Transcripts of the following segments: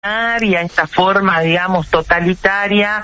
y a esta forma, digamos, totalitaria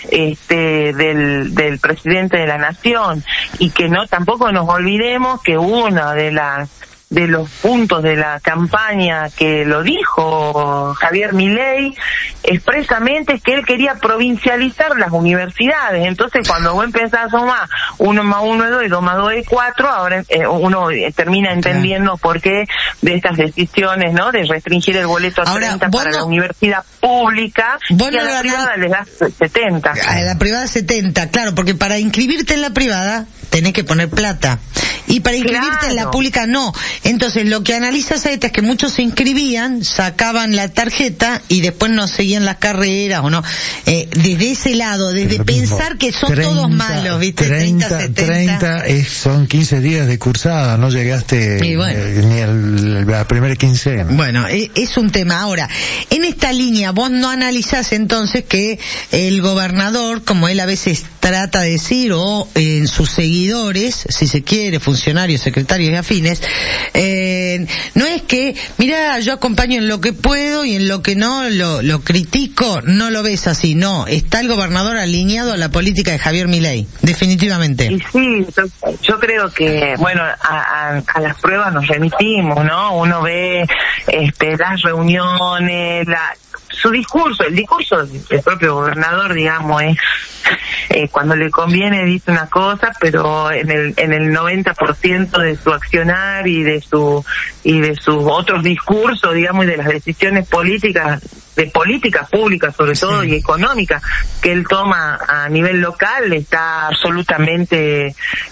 del presidente de la nación, y que no tampoco nos olvidemos que uno de los puntos de la campaña que lo dijo Javier Milei expresamente es que él quería provincializar las universidades. Entonces, cuando vos empezás a sumar 1 más 1 es 2 y 2 más 2 es 4, ahora uno termina entendiendo por qué de estas decisiones, ¿no?, de restringir el boleto a 30 para la universidad pública, y a la privada les das 70. A la privada 70, claro, porque para inscribirte en la privada tenés que poner plata. Y para inscribirte en la pública no. Entonces lo que analiza Saeta es que muchos se inscribían, sacaban la tarjeta y después no seguían las carreras o no. Desde ese lado, desde pensar que son 30, todos malos, ¿viste? 30 son 15 días de cursada, no llegaste ni a la primera quincena. Bueno, es un tema. Ahora, en esta línea vos no analizás entonces que el gobernador, como él a veces trata de decir, o en sus seguidores, si se quiere, funcionarios, secretarios y afines, no es que, mira, yo acompaño en lo que puedo y en lo que no lo critico, no lo ves así, no, está el gobernador alineado a la política de Javier Milei, definitivamente. Y sí, yo creo que, bueno, a las pruebas nos remitimos, ¿no? Uno ve las reuniones, su discurso, el discurso del propio gobernador, digamos, es cuando le conviene dice una cosa, pero en el 90% de su accionar y de sus otros discursos, digamos, y de las decisiones políticas, de políticas públicas sobre todo, y económicas, que él toma a nivel local, está absolutamente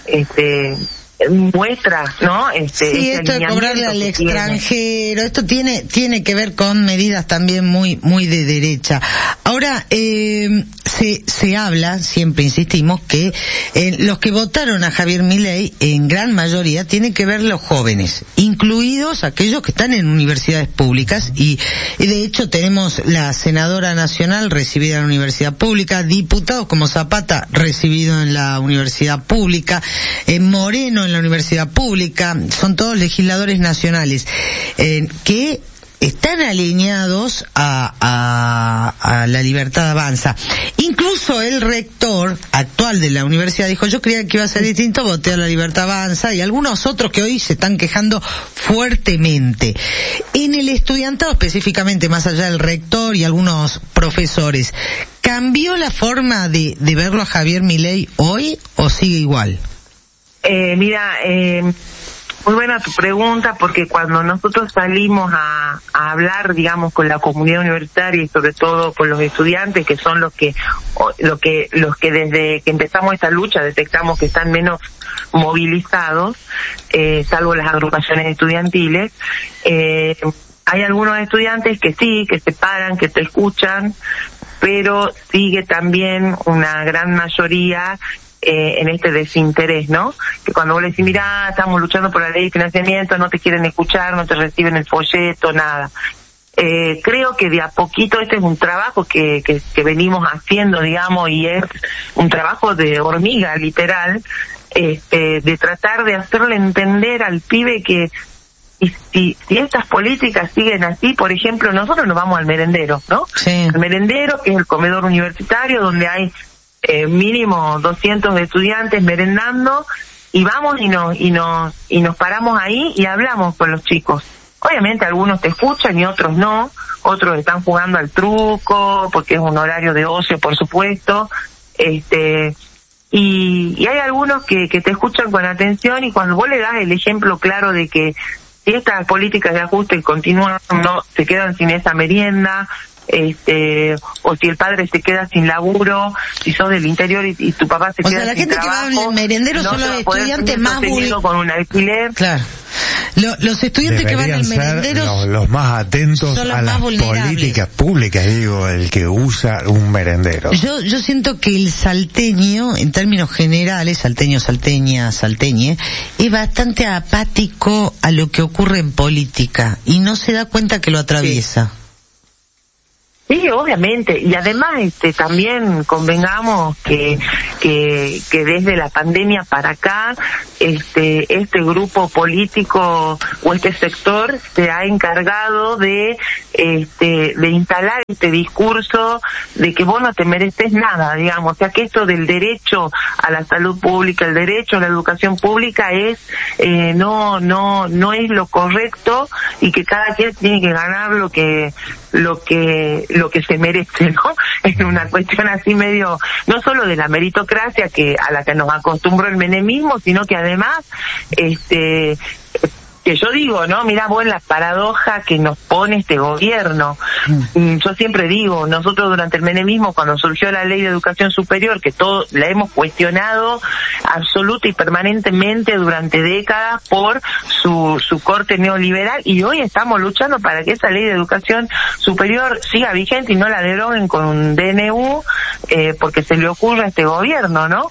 muestra, ¿no? Sí, esto de cobrarle al extranjero, esto tiene que ver con medidas también muy de derecha. Ahora, se habla, siempre insistimos, que los que votaron a Javier Milei, en gran mayoría, tienen que ver los jóvenes, incluidos aquellos que están en universidades públicas, y de hecho tenemos la senadora nacional recibida en la universidad pública, diputados como Zapata recibido en la universidad pública, Moreno en la universidad pública, son todos legisladores nacionales que están alineados a La Libertad Avanza. Incluso el rector actual de la universidad dijo, yo creía que iba a ser distinto, voté a La Libertad Avanza, y algunos otros que hoy se están quejando fuertemente. En el estudiantado específicamente, más allá del rector y algunos profesores, ¿cambió la forma de verlo a Javier Milei hoy o sigue igual? Mira, muy buena tu pregunta, porque cuando nosotros salimos a hablar, digamos, con la comunidad universitaria y sobre todo con los estudiantes, que son los que desde que empezamos esta lucha detectamos que están menos movilizados, salvo las agrupaciones estudiantiles, hay algunos estudiantes que sí, que se paran, que te escuchan, pero sigue también una gran mayoría en este desinterés, ¿no? Que cuando vos le decís, mirá, estamos luchando por la ley de financiamiento, no te quieren escuchar, no te reciben el folleto, nada. Creo que de a poquito este es un trabajo que venimos haciendo, digamos, y es un trabajo de hormiga, literal, de tratar de hacerle entender al pibe que si estas políticas siguen así, por ejemplo, nosotros nos vamos al merendero, ¿no? Sí. El merendero, que es el comedor universitario, donde hay mínimo 200 estudiantes merendando, y vamos y nos paramos ahí y hablamos con los chicos. Obviamente algunos te escuchan y otros no, otros están jugando al truco porque es un horario de ocio, por supuesto, y hay algunos que te escuchan con atención, y cuando vos le das el ejemplo claro de que si estas políticas de ajuste continúan, no se quedan sin esa merienda, o si el padre se queda sin laburo, si sos del interior y tu papá se queda sin trabajo. O sea, la gente que va al merendero son los estudiantes más vulnerables. Con un alquiler. Claro. Los estudiantes que van al merendero los más atentos a las políticas públicas, digo, el que usa un merendero. Yo siento que el salteño, en términos generales, salteñe, es bastante apático a lo que ocurre en política y no se da cuenta que lo atriviesa. Sí, obviamente, y además también convengamos que desde la pandemia para acá este grupo político o este sector se ha encargado de instalar este discurso de que vos no te mereces nada, digamos, o sea que esto del derecho a la salud pública, el derecho a la educación pública es no es lo correcto y que cada quien tiene que ganar lo que se merece, ¿no? Es una cuestión así medio, no solo de la meritocracia a la que nos acostumbró el menemismo, sino que además, que yo digo, ¿no? Mirá vos la paradoja que nos pone este gobierno. Yo siempre digo, nosotros durante el menemismo, cuando surgió la ley de educación superior, que todo la hemos cuestionado absoluta y permanentemente durante décadas por su corte neoliberal, y hoy estamos luchando para que esa ley de educación superior siga vigente y no la deroguen con un DNU, porque se le ocurre a este gobierno, ¿no?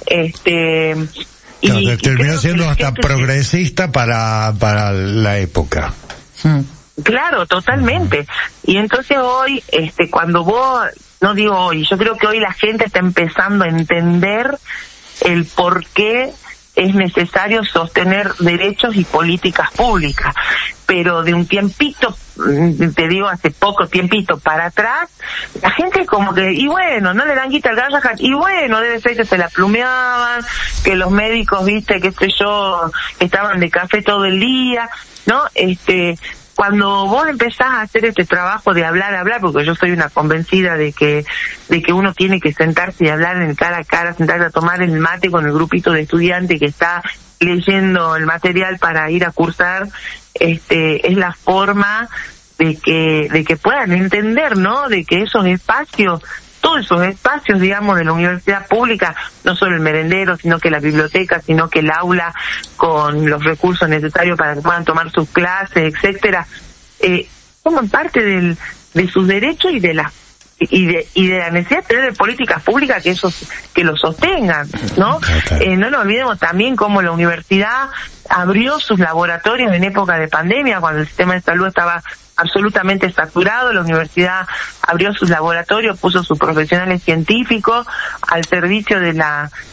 Y terminó siendo hasta progresista para la época. Claro, totalmente. Y entonces hoy, cuando vos, no digo hoy, yo creo que hoy la gente está empezando a entender el por qué es necesario sostener derechos y políticas públicas. Pero de un tiempito, te digo, hace poco tiempito para atrás, la gente como que, y bueno, no le dan guita al Garrahan, y bueno, debe ser que se la plumeaban, que los médicos, viste, qué sé yo, estaban de café todo el día, ¿no? Cuando vos empezás a hacer este trabajo de hablar, porque yo soy una convencida de que uno tiene que sentarse y hablar en cara a cara, sentarse a tomar el mate con el grupito de estudiantes que está leyendo el material para ir a cursar, es la forma de que puedan entender, ¿no? De que esos espacios, todos esos espacios, digamos, de la universidad pública, no solo el merendero, sino que la biblioteca, sino que el aula con los recursos necesarios para que puedan tomar sus clases, etcétera, forman parte de sus derechos y de la necesidad de tener políticas públicas que los sostengan, ¿no? No nos olvidemos también cómo la universidad abrió sus laboratorios en época de pandemia, cuando el sistema de salud estaba absolutamente saturado. La universidad abrió sus laboratorios, puso sus profesionales científicos al servicio del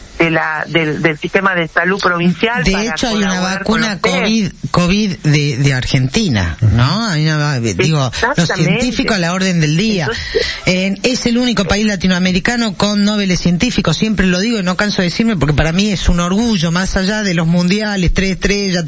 sistema de salud provincial. De hecho, hay una vacuna COVID de Argentina, ¿no? Hay los científicos a la orden del día. Es el único país latinoamericano con Nobeles científicos, siempre lo digo y no canso de decirme, porque para mí es un orgullo, más allá de los mundiales, 3 estrellas,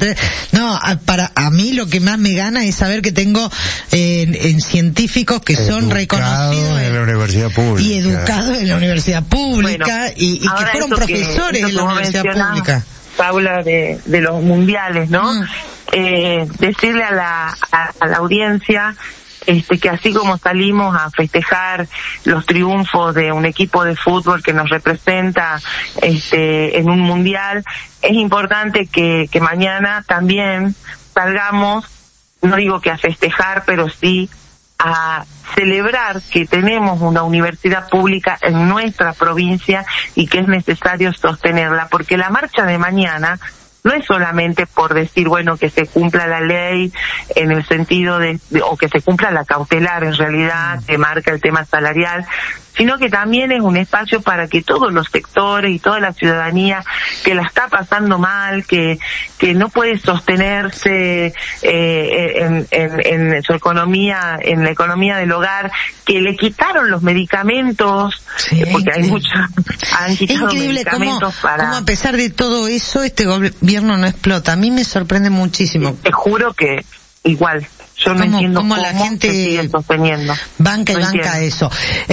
a mí lo que más me gana es saber que tengo en científicos que son reconocidos en la universidad pública y educados en la universidad pública, y que fueron profesores de la universidad pública. Paula, de los mundiales, ¿no? Decirle a la audiencia que así como salimos a festejar los triunfos de un equipo de fútbol que nos representa en un mundial, es importante que mañana también salgamos, no digo que a festejar, pero sí a celebrar que tenemos una universidad pública en nuestra provincia y que es necesario sostenerla, porque la marcha de mañana no es solamente por decir, bueno, que se cumpla la ley en el sentido o que se cumpla la cautelar en realidad, que marca el tema salarial, sino que también es un espacio para que todos los sectores y toda la ciudadanía que la está pasando mal, que no puede sostenerse en su economía, en la economía del hogar, que le quitaron los medicamentos, porque hay han quitado medicamentos cómo a pesar de todo eso este gobierno no explota. A mí me sorprende muchísimo. Te juro que igual. Yo no entiendo cómo la gente se sigue sosteniendo. Banca eso.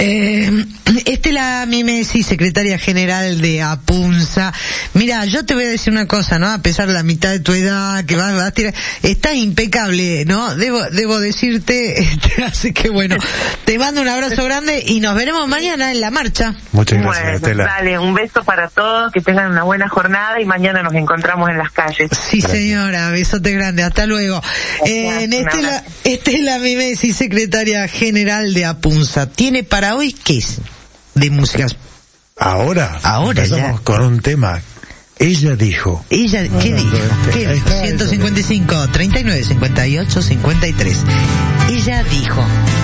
Estela Mimesi, secretaria general de APUNSA. Mira, yo te voy a decir una cosa, ¿no? A pesar de la mitad de tu edad, que vas a tirar, estás impecable, ¿no? Debo decirte, así que bueno, te mando un abrazo grande y nos veremos mañana en la marcha. Muchas gracias, Estela. Dale, un beso para todos, que tengan una buena jornada y mañana nos encontramos en las calles. Sí, gracias, señora, besote grande, hasta luego. Estela Mimesi, secretaria general de APUNSA. ¿Tiene para hoy qué es de músicas? Ahora ya. Con un tema. Ella dijo. ¿Qué dijo? 155, 39, 58, 53. Ella dijo.